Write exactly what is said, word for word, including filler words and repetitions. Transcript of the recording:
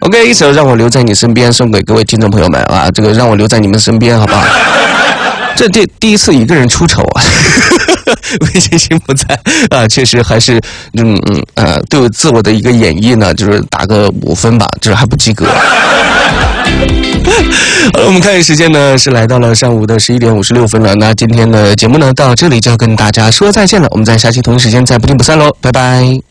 OK， 一首《让我留在你身边》送给各位听众朋友们啊，这个让我留在你们身边，好不好？这第第一次一个人出丑啊，魏星星不在啊，确实还是嗯嗯呃，对我自我的一个演绎呢，就是打个五分吧，就是还不及格。好了，我们看时间呢是来到了上午的十一点五十六分了。那今天的节目呢到这里就要跟大家说再见了，我们在下期同一时间再不见不散喽，拜拜。